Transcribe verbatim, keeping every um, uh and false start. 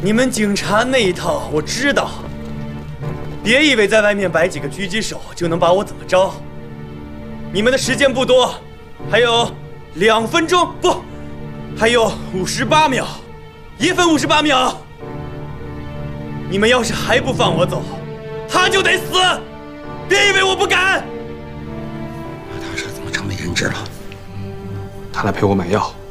你们警察那一套我知道，别以为在外面摆几个狙击手就能把我怎么着。你们的时间不多，还有两分钟，不，还有五十八秒，一分五十八秒。你们要是还不放我走，他就得死！别以为我不敢。 他这怎么成为人质了？他来陪我买药。